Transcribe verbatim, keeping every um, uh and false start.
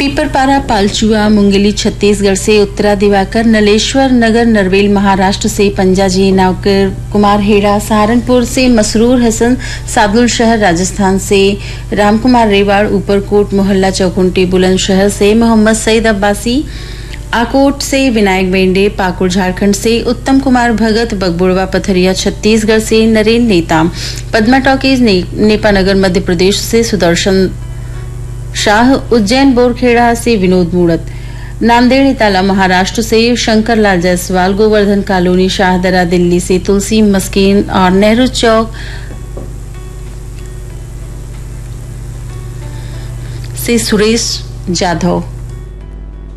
पीपरपारा पालचुआ मुंगेली छत्तीसगढ़ से उत्तरा दिवाकर, नलेश्वर नगर नरवेल महाराष्ट्र से पंजाजी नावकर, कुमार हेड़ा सहारनपुर से, मसरूर हसन सादुल शहर राजस्थान से, रामकुमार रेवाड़ ऊपरकोट मोहल्ला चौकुंटी बुलंदशहर से, मोहम्मद सईद अब्बासी आकोट से, विनायक बेंडे पाकुड़ झारखंड से, उत्तम कुमार भगत बगबुड़वा पथरिया छत्तीसगढ़ से, नरेन नेताम पद्मा टॉकीज ने, नेपानगर मध्य प्रदेश से, सुदर्शन शाह उज्जैन बोरखेड़ा से, विनोद मूड़त नांदेड़ इताला महाराष्ट्र से, शंकर लाल जायसवाल गोवर्धन कॉलोनी शाहदरा दिल्ली से, तुलसी मस्कीन और नेहरू चौक से सुरेश जाधव।